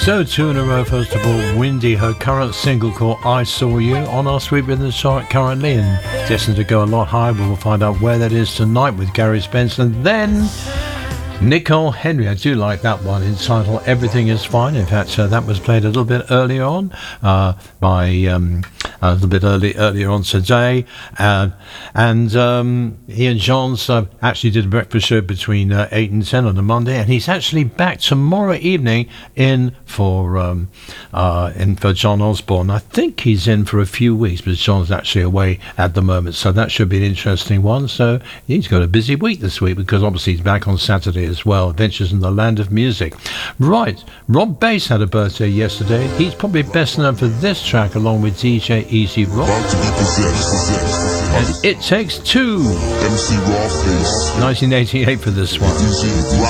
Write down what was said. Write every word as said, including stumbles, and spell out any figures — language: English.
So two in a row. First of all, Windy, her current single called I Saw You, on our Sweet Rhythm chart currently, and destined to go a lot higher. We'll find out where that is tonight with Gary Spencer. And then Nicole Henry, I do like that one, entitled Everything Is Fine. In fact, uh, that was played a little bit earlier on, uh, by um, a little bit early, earlier on today. Uh, and um, Ian Johns uh, actually did a breakfast show between uh, eight and ten on a Monday, and he's actually back tomorrow evening in for um, uh, in for John Osborne. I think he's in for a few weeks, but John's actually away at the moment, so that should be an interesting one. So he's got a busy week this week, because obviously he's back on Saturday as well. Adventures in the Land of Music. Right, Rob Bass had a birthday yesterday. He's probably best known for this track along with D J Easy Rock. And It Takes Two. nineteen eighty-eight for this one.